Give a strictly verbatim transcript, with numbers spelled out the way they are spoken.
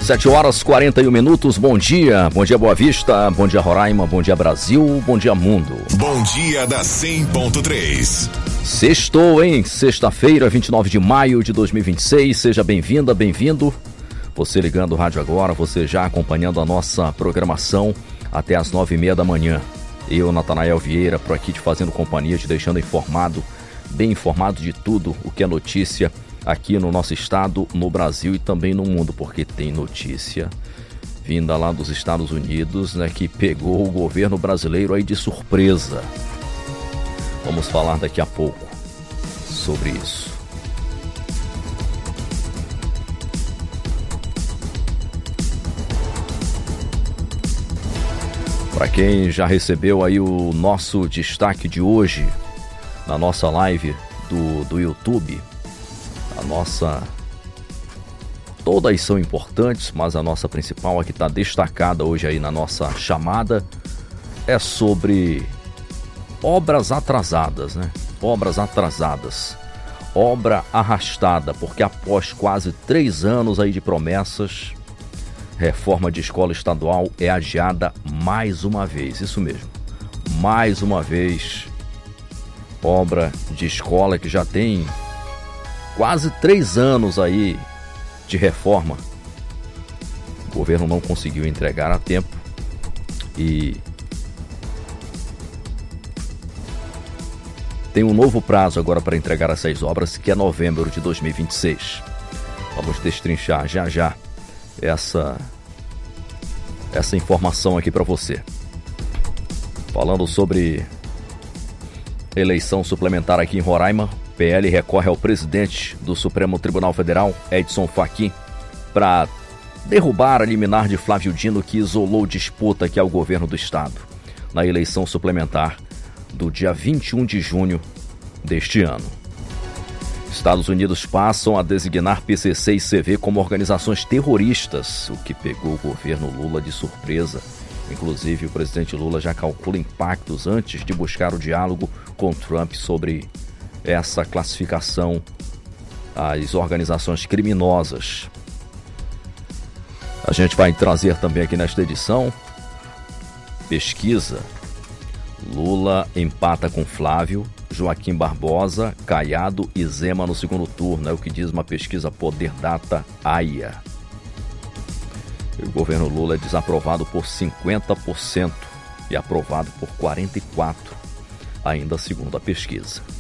sete horas e quarenta e um minutos, bom dia, bom dia Boa Vista, bom dia Roraima, bom dia Brasil, bom dia mundo. Bom dia da cem ponto três. Sextou, hein? Sexta-feira, vinte e nove de maio de dois mil e vinte e seis, seja bem-vinda, bem-vindo. Você ligando o rádio agora, você já acompanhando a nossa programação até as nove e meia da manhã. Eu, Natanael Vieira, por aqui te fazendo companhia, te deixando informado, bem informado de tudo o que é notícia aqui no nosso estado, no Brasil e também no mundo, porque tem notícia vinda lá dos Estados Unidos, né, que pegou o governo brasileiro aí de surpresa. Vamos falar daqui a pouco sobre isso. Para quem já recebeu aí o nosso destaque de hoje na nossa live do, do YouTube, a nossa... Todas são importantes, mas a nossa principal, a que está destacada hoje aí na nossa chamada, é sobre obras atrasadas, né? Obras atrasadas, obra arrastada, porque após quase três anos aí de promessas, reforma de escola estadual é adiada mais uma vez, isso mesmo, mais uma vez, obra de escola que já tem quase três anos aí de reforma. O governo não conseguiu entregar a tempo e tem um novo prazo agora para entregar essas obras, que é novembro de dois mil e vinte e seis. Vamos destrinchar já já essa, essa informação aqui para você. Falando sobre eleição suplementar aqui em Roraima, P L recorre ao presidente do Supremo Tribunal Federal, Edson Fachin, para derrubar a liminar de Flávio Dino, que isolou disputa que é o governo do estado na eleição suplementar do dia vinte e um de junho deste ano. Estados Unidos passam a designar P C C e C V como organizações terroristas, o que pegou o governo Lula de surpresa. Inclusive, o presidente Lula já calcula impactos antes de buscar o diálogo com Trump sobre essa classificação às organizações criminosas. A gente vai trazer também aqui nesta edição pesquisa. Lula empata com Flávio, Joaquim Barbosa, Caiado e Zema no segundo turno. É o que diz uma pesquisa Poder Data A I A. O governo Lula é desaprovado por cinquenta por cento e aprovado por quarenta e quatro por cento, ainda segundo a pesquisa.